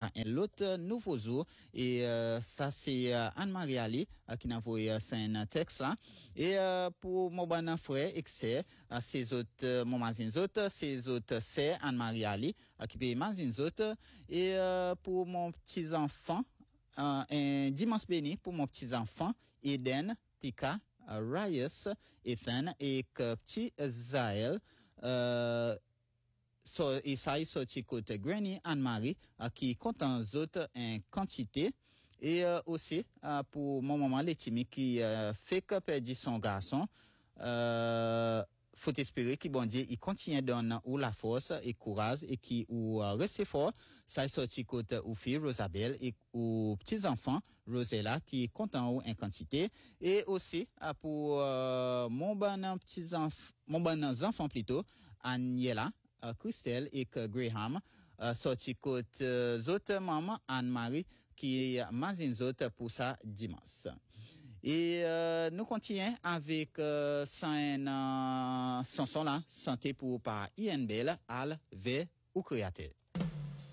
un autre nouveau jour et ça c'est Anne-Marie Ali qui n'a envoyé un texte là et pour mon bon frère excès ces autres mon mazine autres ces autres c'est Anne-Marie Ali qui paye mazine autres et pour mon petit enfant un dimanche béni pour mon petit enfant Eden Tika Reyes Ethan et petit Zael et ça y sorti côté Granny Anne-Marie qui compte en autres en quantité et aussi pour mon maman Letimi qui fait que perdit son garçon faut espérer qu'il bon Dieu il continue donner ou la force et courage et qui ou reste fort ça y sorti côté ou fille Rosabelle et ou petits enfants Rosella qui compte en en quantité et aussi pour mon bon enfant plutôt Aniela Christelle et que Graham sorti côté autres maman Anne-Marie qui mazine autres pour ça dimanche. Et nous continuons avec son là santé pour par INBL al v ou créateur.